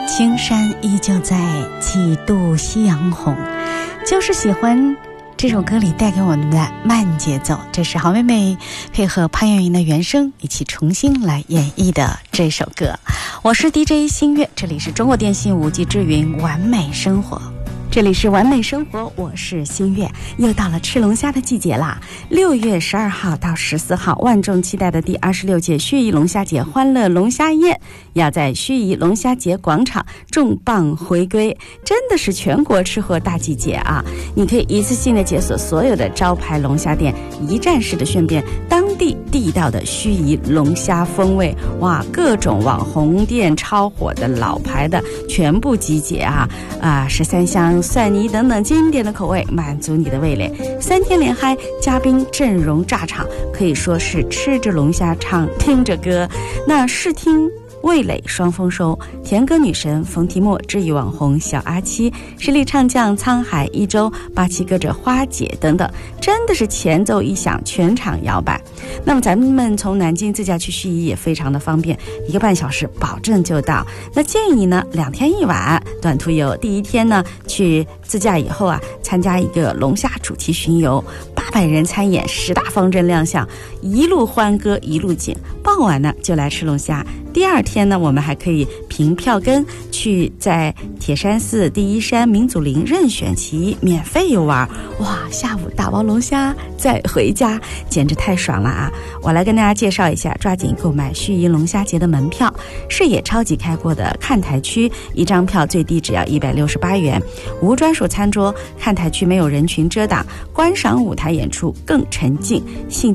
青山依旧在，几度夕阳红，就是喜欢这首歌里带给我们的慢节奏。这是好妹妹配合潘越云的原声一起重新来演绎的这首歌。我是 DJ 新月，这里是中国电信5G之云完美生活，这里是完美生活，我是新月。又到了吃龙虾的季节啦，6月12号到14号，万众期待的第26届盱眙龙虾节欢乐龙虾宴要在盱眙龙虾节广场重磅回归，真的是全国吃货大季节啊！你可以一次性的解锁所有的招牌龙虾店，一站式的炫遍当地地道的盱眙龙虾风味，哇，各种网红店超火的老牌的全部集结13香蒜泥等等经典的口味，满足你的味蕾。3天连嗨，嘉宾阵容炸场，可以说是吃着龙虾唱听着歌。那视听味蕾双丰收，甜歌女神冯提莫、知意网红小阿七、实力唱将沧海一周、霸气歌者花姐等等，真的是前奏一响，全场摇摆。那么咱们从南京自驾去盱眙也非常的方便，1个半小时保证就到。那建议呢2天1晚，短途游。第一天呢去自驾以后参加一个龙虾主题巡游，800人参演，10大方阵亮相，一路欢歌一路景。傍晚呢就来吃龙虾。第2天呢，我们还可以凭票根去在铁山寺、第一山、民族林任选其免费游玩。哇，下午打包龙虾再回家，简直太爽了啊！我来跟大家介绍一下，抓紧购买盱眙龙虾节的门票。视野超级开阔的看台区，1张票最低只要168元，无专属餐桌，看台区没有人群遮挡，观赏舞台演出更沉浸。